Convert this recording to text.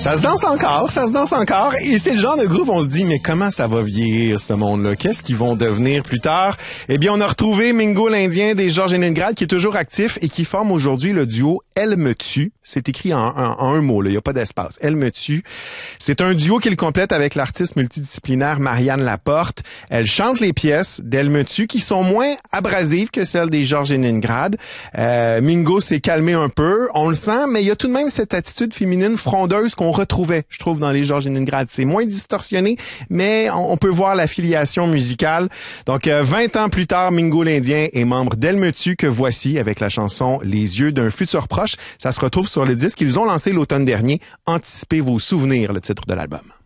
Ça se danse encore, ça se danse encore. Et c'est le genre de groupe, on se dit, mais comment ça va vieillir, ce monde-là? Qu'est-ce qu'ils vont devenir plus tard? Eh bien, on a retrouvé Mingo l'Indien des Georges Leningrad, qui est toujours actif et qui forme aujourd'hui le duo Elle me tue. C'est écrit en un mot, là. Il n'y a pas d'espace. Elle me tue. C'est un duo qu'il complète avec l'artiste multidisciplinaire Marianne Laporte. Elle chante les pièces d'Elle me tue, qui sont moins abrasives que celles des Georges Leningrad. Mingo s'est calmé un peu, on le sent, mais il y a tout de même cette attitude féminine frondeuse qu'on retrouvait, je trouve, dans les Georges Leningrad. C'est moins distorsionné, mais on peut voir l'affiliation musicale. Donc, 20 ans plus tard, Mingo l'Indien est membre d'Elle me tue, que voici avec la chanson Les yeux d'un futur proche. Ça se retrouve sur le disque qu'ils ont lancé l'automne dernier. Anticipez vos souvenirs, le titre de l'album.